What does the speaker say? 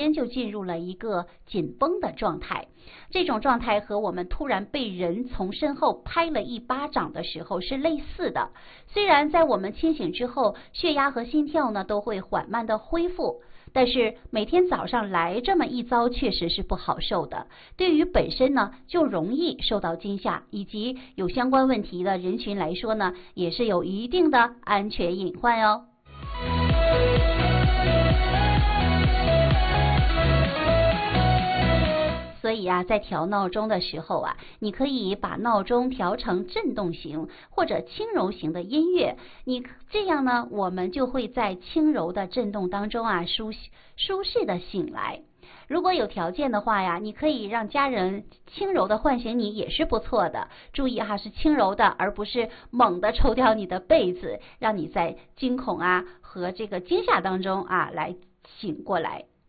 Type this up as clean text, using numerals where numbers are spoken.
身就进入了一个紧绷的状态。这种状态和我们突然被人从身后拍了一巴掌的时候是类似的。虽然在我们清醒之后，血压和心跳呢都会缓慢的恢复，但是每天早上来这么一遭确实是不好受的，对于本身呢就容易受到惊吓，以及有相关问题的人群来说呢，也是有一定的安全隐患哦。所以啊，在调闹钟的时候啊，你可以把闹钟调成震动型或者轻柔型的音乐，你这样呢，我们就会在轻柔的震动当中啊，舒适的醒来。如果有条件的话呀，你可以让家人轻柔的唤醒你，也是不错的。注意哈，是轻柔的，而不是猛地抽掉你的被子，让你在惊恐啊和这个惊吓当中啊来醒过来。